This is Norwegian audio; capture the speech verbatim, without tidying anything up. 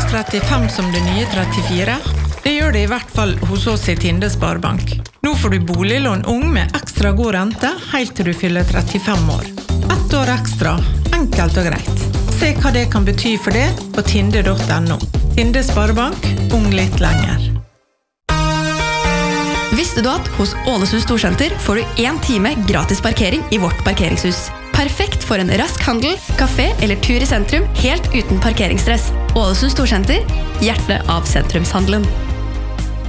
føles trettifem som det nye trettifire? Det gjør det i hvert fall hos oss i Tinde Sparebank. Nå får du boliglån ung med ekstra god rente, helt til du fyller trettifem år. Ett år ekstra, enkelt og greit. Se hva det kan bety for det på tinde punktum no. Tinde Sparebank, ung litt lenger. Visste du at hos Ålesund Storsenter får du en time gratis parkering i vårt parkeringshus? Perfekt for en rask handel, kafé eller tur i sentrum, helt uten parkeringsstress. Ålesund Storsenter, hjertet av sentrumshandelen.